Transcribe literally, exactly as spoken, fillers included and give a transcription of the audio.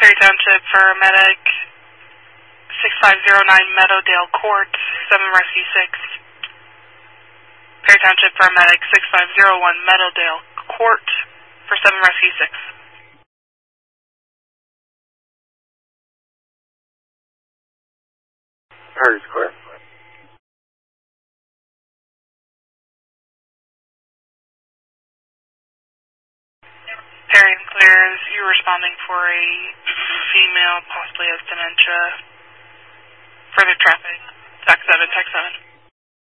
Perry Township for medic six five zero nine Meadowdale Court, seven Rescue six. Perry Township for medic six five zero one Meadowdale Court for seven Rescue six. Perry's clear. Perry and clears. You're responding for a female, possibly has dementia. Further traffic. Tac seven, Tac seven.